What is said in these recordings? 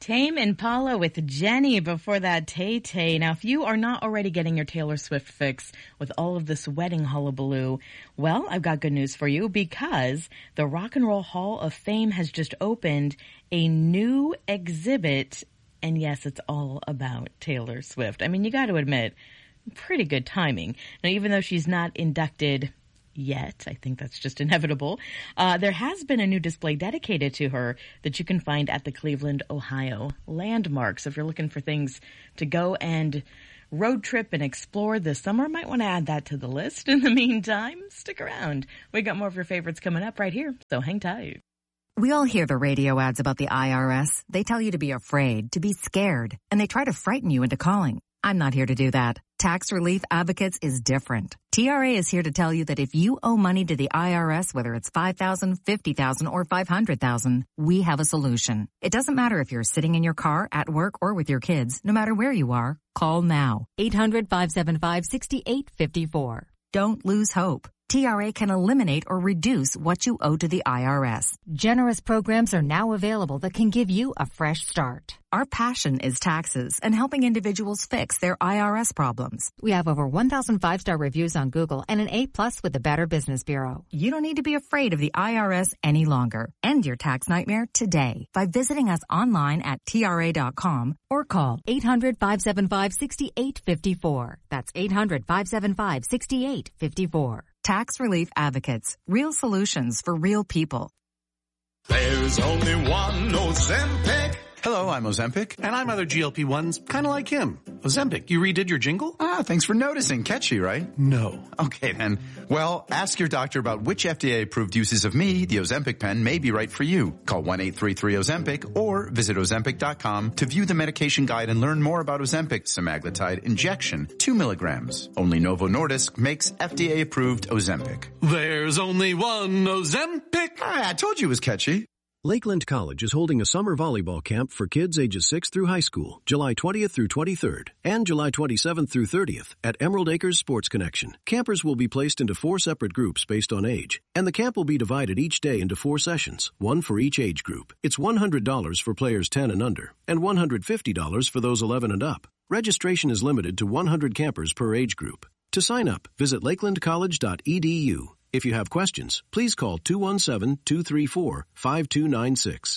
Tame Impala with Jenny, before that Tay-Tay. Now, if you are not already getting your Taylor Swift fix with all of this wedding hullabaloo, well, I've got good news for you, because the Rock and Roll Hall of Fame has just opened a new exhibit, and yes, it's all about Taylor Swift. I mean, you got to admit, pretty good timing. Now, even though she's not inducted yet, I think that's just inevitable, there has been a new display dedicated to her that you can find at the Cleveland, Ohio Landmark. So if you're looking for things to go and road trip and explore this summer, might want to add that to the list. In the meantime, stick around. We got more of your favorites coming up right here, so hang tight. We all hear the radio ads about the IRS. They tell you to be afraid, to be scared, and they try to frighten you into calling. I'm not here to do that. Tax Relief Advocates is different. TRA is here to tell you that if you owe money to the IRS, whether it's $5,000, $50,000, or $500,000, we have a solution. It doesn't matter if you're sitting in your car, at work, or with your kids. No matter where you are, call now. 800-575-6854. Don't lose hope. TRA can eliminate or reduce what you owe to the IRS. Generous programs are now available that can give you a fresh start. Our passion is taxes and helping individuals fix their IRS problems. We have over 1,000 5-star reviews on Google and an A+ with the Better Business Bureau. You don't need to be afraid of the IRS any longer. End your tax nightmare today by visiting us online at TRA.com or call 800-575-6854. That's 800-575-6854. Tax Relief Advocates. Real solutions for real people. There's only one Ozempic. Hello, I'm Ozempic. And I'm other GLP-1s, kind of like him. Ozempic, you redid your jingle? Thanks for noticing. Catchy, right? No. Okay, then. Well, ask your doctor about which FDA-approved uses of me, the Ozempic pen, may be right for you. Call 1-833-OZEMPIC or visit Ozempic.com to view the medication guide and learn more about Ozempic semaglutide injection, 2 milligrams. Only Novo Nordisk makes FDA-approved Ozempic. There's only one Ozempic. I told you it was catchy. Lakeland College is holding a summer volleyball camp for kids ages 6 through high school, July 20th through 23rd, and July 27th through 30th at Emerald Acres Sports Connection. Campers will be placed into 4 separate groups based on age, and the camp will be divided each day into 4 sessions, one for each age group. It's $100 for players 10 and under, and $150 for those 11 and up. Registration is limited to 100 campers per age group. To sign up, visit lakelandcollege.edu. If you have questions, please call 217-234-5296.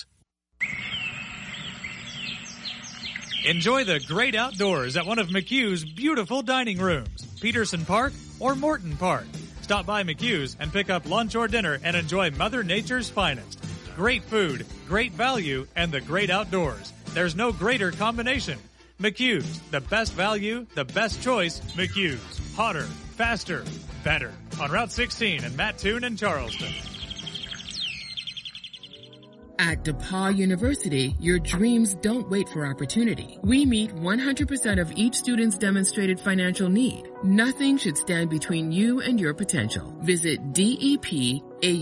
Enjoy the great outdoors at one of McHugh's beautiful dining rooms, Peterson Park or Morton Park. Stop by McHugh's and pick up lunch or dinner and enjoy Mother Nature's finest. Great food, great value, and the great outdoors. There's no greater combination. McHugh's, the best value, the best choice, McHugh's. Hotter, faster, better. On Route 16 in Mattoon and Charleston. At DePaul University, your dreams don't wait for opportunity. We meet 100% of each student's demonstrated financial need. Nothing should stand between you and your potential. Visit depauw.edu.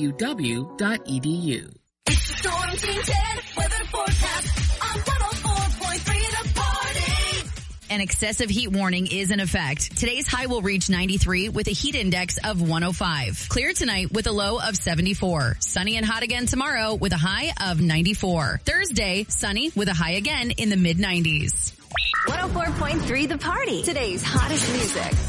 It's the Storm Team 10 weather forecast on 104.3 The Party. An excessive heat warning is in effect. Today's high will reach 93 with a heat index of 105. Clear tonight with a low of 74. Sunny and hot again tomorrow with a high of 94. Thursday, sunny with a high again in the mid-90s. 104.3 The Party. Today's hottest music.